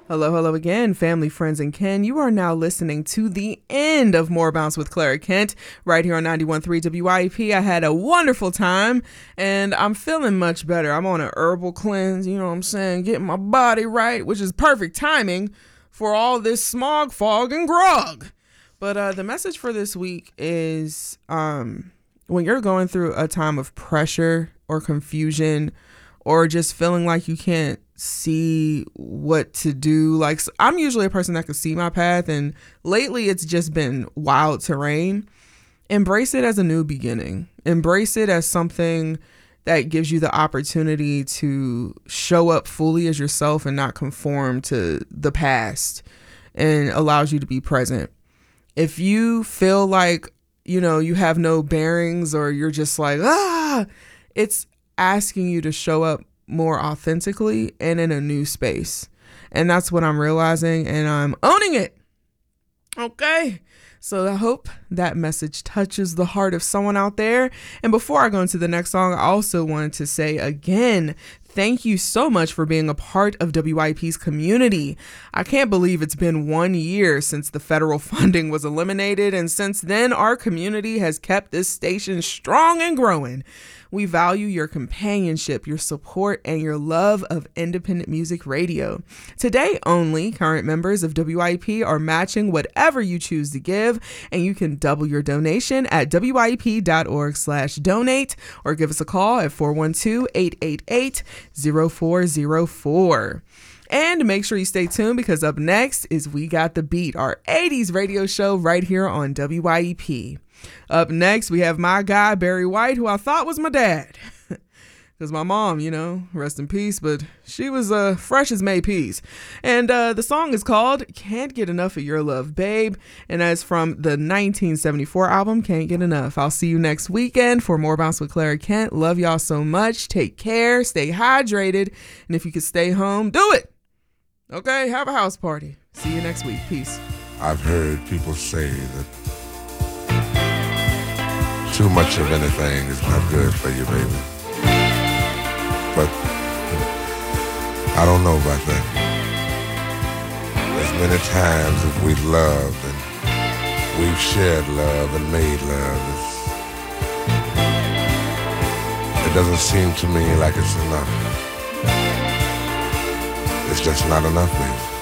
Hello, hello again, family, friends, and Ken. You are now listening to the end of More Bounce with Clara Kent right here on 91.3 WYEP. I had a wonderful time, and I'm feeling much better. I'm on an herbal cleanse, you know what I'm saying, getting my body right, which is perfect timing for all this smog, fog, and grog. But the message for this week is when you're going through a time of pressure or confusion or just feeling like you can't see what to do. Like, I'm usually a person that can see my path, and lately it's just been wild terrain. Embrace it as a new beginning. Embrace it as something that gives you the opportunity to show up fully as yourself and not conform to the past, and allows you to be present. If you feel like, you have no bearings, or you're just like, it's asking you to show up more authentically and in a new space. And that's what I'm realizing, and I'm owning it. Okay. So I hope that message touches the heart of someone out there. And before I go into the next song, I also wanted to say again, thank you so much for being a part of WYP's community. I can't believe it's been 1 year since the federal funding was eliminated, and since then, our community has kept this station strong and growing. We value your companionship, your support, and your love of independent music radio. Today only, current members of WYP are matching whatever you choose to give, and you can double your donation at wyp.org/donate, or give us a call at 412-888-0404. And make sure you stay tuned, because up next is We Got the Beat, our 80s radio show right here on WYEP. Up next, we have my guy, Barry White, who I thought was my dad. Because my mom, rest in peace, but she was fresh as May peas. And the song is called Can't Get Enough of Your Love, Babe. And that's from the 1974 album, Can't Get Enough. I'll see you next weekend for More Bounce with Clara Kent. Love y'all so much. Take care. Stay hydrated. And if you could stay home, do it. Okay, have a house party. See you next week. Peace. I've heard people say that too much of anything is not good for you, baby. But I don't know about that. As many times as we've loved and we've shared love and made love, it doesn't seem to me like it's enough. It's just not enough, baby.